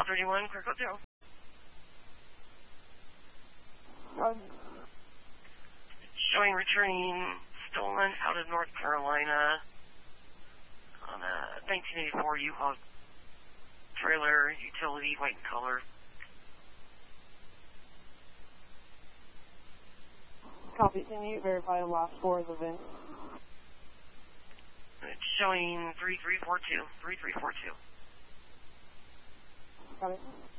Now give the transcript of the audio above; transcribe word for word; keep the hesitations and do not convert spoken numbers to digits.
thirty-one, clear code zero. Um, Showing returning stolen out of North Carolina on a nineteen eighty-four U-Haul trailer, utility, white in color. Copy. Can you verify the last four of the V I N? It's showing three three four two. three three four two. Got it.